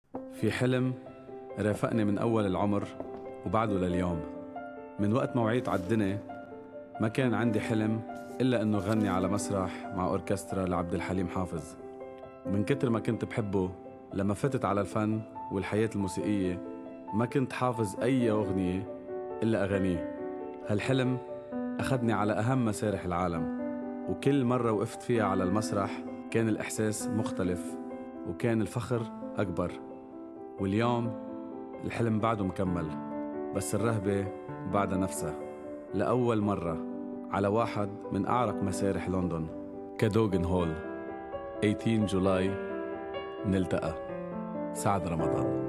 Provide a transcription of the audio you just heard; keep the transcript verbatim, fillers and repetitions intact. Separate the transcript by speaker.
Speaker 1: في حلم رافقني من أول العمر وبعده لليوم. من وقت ما وعيت عالدنيا ما كان عندي حلم إلا أنه غني على مسرح مع أوركسترا لعبد الحليم حافظ. ومن كتر ما كنت بحبه لما فتت على الفن والحياة الموسيقية ما كنت حافظ أي أغنية إلا أغانيه. هالحلم أخدني على أهم مسارح العالم، وكل مرة وقفت فيها على المسرح كان الإحساس مختلف وكان الفخر أكبر. واليوم الحلم بعده مكمل، بس الرهبة بعدها نفسها. لأول مرة على واحد من أعرق مسارح لندن، كادوغن هول، ثمانية عشر جولاي، نلتقى. سعد رمضان.